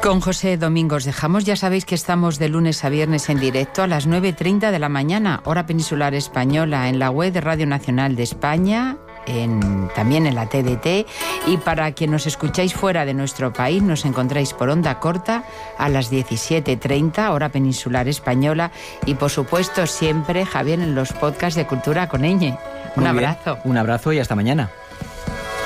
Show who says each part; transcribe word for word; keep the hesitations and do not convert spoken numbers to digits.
Speaker 1: Con José Domingos dejamos. Ya sabéis que estamos de lunes a viernes en directo a las nueve y treinta de la mañana, hora peninsular española, en la web de Radio Nacional de España, en, también en la T D T. Y para quien nos escucháis fuera de nuestro país, nos encontráis por onda corta a las diecisiete treinta, hora peninsular española. Y por supuesto siempre, Javier, en los podcasts de Cultura con Ñ. Un
Speaker 2: Muy
Speaker 1: abrazo.
Speaker 2: Bien. Un abrazo y hasta mañana.